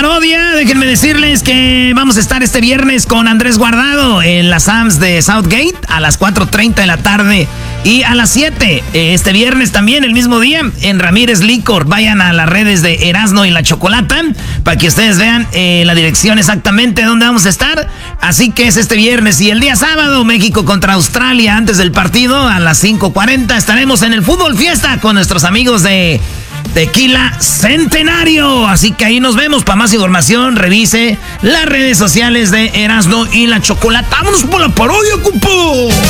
parodia. Déjenme decirles que vamos a estar este viernes con Andrés Guardado en las Sams de Southgate a las 4:30 de la tarde y a las 7. Este viernes también, el mismo día, en Ramírez Licor. Vayan a las redes de Erasno y la Chocolata para que ustedes vean la dirección exactamente de dónde vamos a estar. Así que es este viernes y el día sábado, México contra Australia antes del partido a las 5:40. Estaremos en el Fútbol Fiesta con nuestros amigos de Tequila Centenario. Así que ahí nos vemos. Para más información, revise las redes sociales de Erasno y la Chocolata. ¡Vámonos por la parodia, cupo!